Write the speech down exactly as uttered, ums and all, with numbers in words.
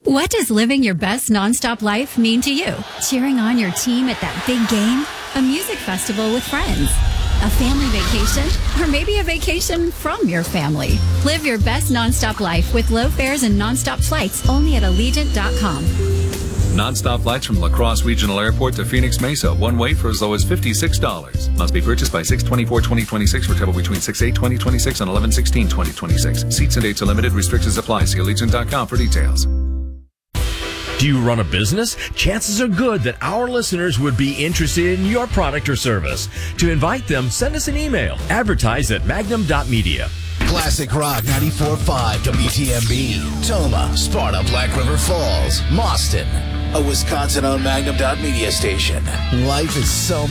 What does living your best nonstop life mean to you? Cheering on your team at that big game? A music festival with friends? A family vacation? Or maybe a vacation from your family? Live your best nonstop life with low fares and nonstop flights only at Allegiant dot com. Non-stop flights from La Crosse Regional Airport to Phoenix Mesa, one way for as low as fifty-six dollars. Must be purchased by six twenty-four twenty twenty-six for travel between six eight twenty twenty-six and eleven sixteen twenty twenty-six. Seats and dates are limited. Restrictions apply. See Allegiant dot com for details. Do you run a business? Chances are good that our listeners would be interested in your product or service. To invite them, send us an email. Advertise at magnum dot media. Classic Rock ninety-four point five W T M B. Toma, Sparta, Black River Falls, Mauston. A Wisconsin-owned Magnum dot media station. Life is so